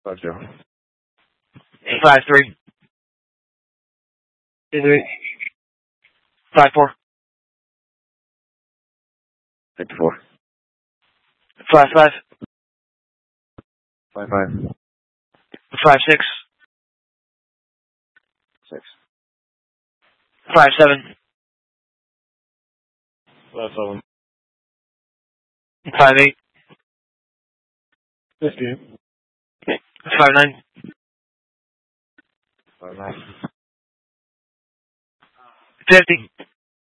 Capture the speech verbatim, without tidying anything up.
Five zero. Eight five three. Eight eight. Five four. Fifty four. Five five. Five five. Five six. Six. Five seven. Five seven. Five eight. Fifteen. Five nine. Five nine. Fifty.